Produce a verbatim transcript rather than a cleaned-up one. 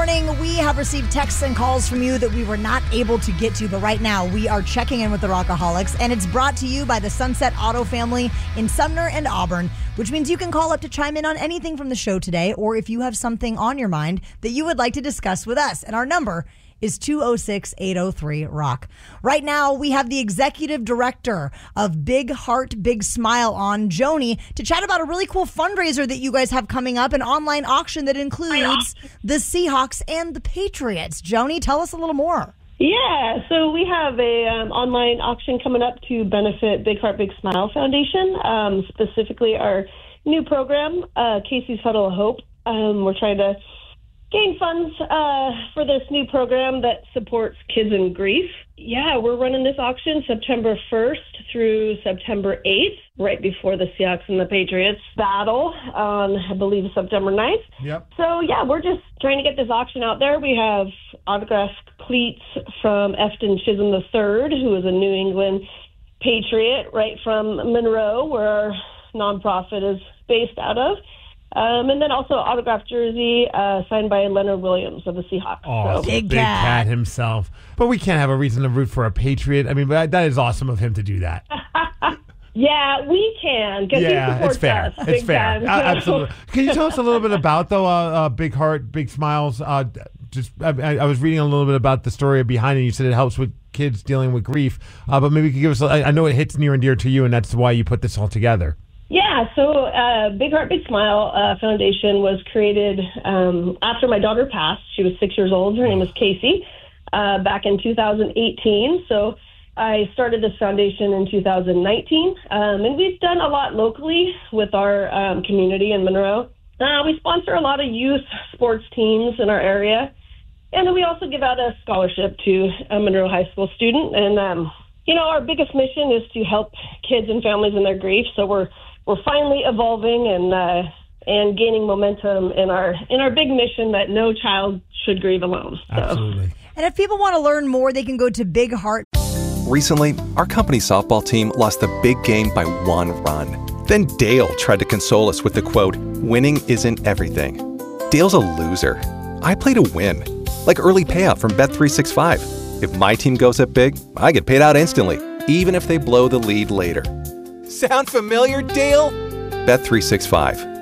morning. We have received texts and calls from you that we were not able to get to, but right now we are checking in with the Rockaholics, and it's brought to you by the Sunset Auto family in Sumner and Auburn, which means you can call up to chime in on anything from the show today, or if you have something on your mind that you would like to discuss with us. And our number is two oh six, eight oh three, rock. Right now, we have the executive director of Big Heart, Big Smile on, Joni, to chat about a really cool fundraiser that you guys have coming up, an online auction that includes the Seahawks and the Patriots. Joni, tell us a little more. Yeah, so we have a um, online auction coming up to benefit Big Heart, Big Smile Foundation, um, specifically our new program, uh, Casey's Huddle of Hope. Um, we're trying to gain funds uh, for this new program that supports kids in grief. Yeah, we're running this auction September first through September eighth, right before the Seahawks and the Patriots battle on, I believe, September ninth. Yep. So, yeah, we're just trying to get this auction out there. We have autographed cleats from Efton Chisholm the third, who is a New England Patriot right from Monroe, where our nonprofit is based out of. Um, and then also autographed jersey uh, signed by Leonard Williams of the Seahawks. Oh, so. Big big cat. cat himself. But we can't have a reason to root for a Patriot. I mean, that, that is awesome of him to do that. Yeah, we can. Because Yeah, he supports it's fair. us It's big fair. time, Uh, so. absolutely. Can you tell us a little bit about, though, uh, uh, Big Heart, Big Smiles? Uh, just I, I was reading a little bit about the story behind it. You said it helps with kids dealing with grief. Uh, but maybe you could give us, I, I know it hits near and dear to you, and that's why you put this all together. Yeah, so uh, Big Heart, Big Smile uh, Foundation was created um, after my daughter passed. She was six years old. Her name was Casey, uh, back in two thousand eighteen. So I started this foundation in two thousand nineteen, um, and we've done a lot locally with our um, community in Monroe. Uh, we sponsor a lot of youth sports teams in our area, and then we also give out a scholarship to a Monroe High School student. And, um, you know, our biggest mission is to help kids and families in their grief, so we're We're finally evolving and uh, and gaining momentum in our in our big mission that no child should grieve alone. So. Absolutely. And if people want to learn more, they can go to Big Heart. Recently, our company softball team lost the big game by one run. Then Dale tried to console us with the quote, "Winning isn't everything." Dale's a loser. I play to win, like early payout from Bet three sixty-five. If my team goes up big, I get paid out instantly, even if they blow the lead later. Sound familiar, Dale? Bet three sixty-five.